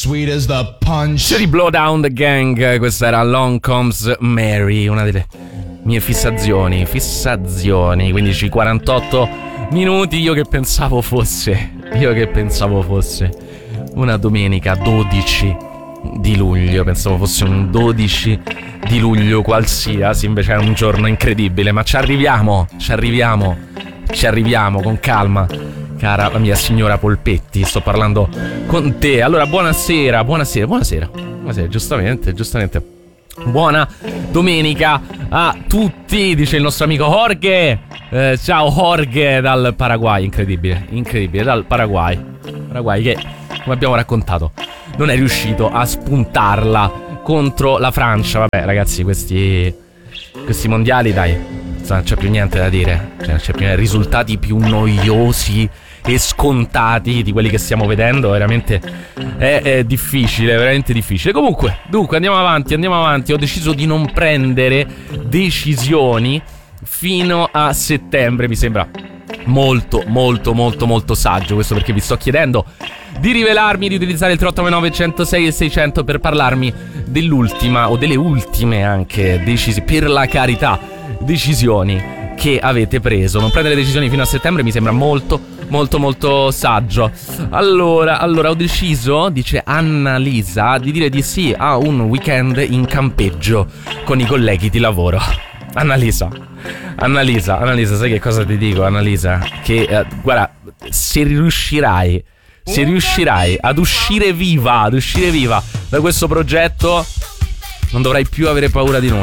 sweet as the punch. Di Blow Down the Gang, questa era Long Comes Mary, una delle mie fissazioni, 15:48 minuti. Io che pensavo fosse una domenica 12 di luglio, pensavo fosse un 12 di luglio qualsiasi, invece è un giorno incredibile, ma ci arriviamo con calma, cara la mia signora Polpetti, sto parlando con te. Allora, buonasera, giustamente. Buona domenica a tutti, dice il nostro amico Jorge. Ciao Jorge dal Paraguay, incredibile, dal Paraguay che, come abbiamo raccontato, non è riuscito a spuntarla contro la Francia. Vabbè ragazzi, questi mondiali, dai, non c'è più niente da dire, cioè, non c'è più risultati più noiosi e scontati di quelli che stiamo vedendo. Veramente è difficile, veramente difficile. Comunque, dunque, andiamo avanti. Ho deciso di non prendere decisioni fino a settembre. Mi sembra molto saggio questo, perché vi sto chiedendo di rivelarmi, di utilizzare il 3899 106 e 600 per parlarmi dell'ultima o delle ultime anche per la carità, decisioni che avete preso. Non prendere decisioni fino a settembre mi sembra molto saggio. Allora ho deciso, dice Annalisa, di dire di sì a un weekend in campeggio con i colleghi di lavoro. Annalisa, sai che cosa ti dico, Annalisa? Che guarda, se riuscirai ad uscire viva da questo progetto, non dovrai più avere paura di nulla.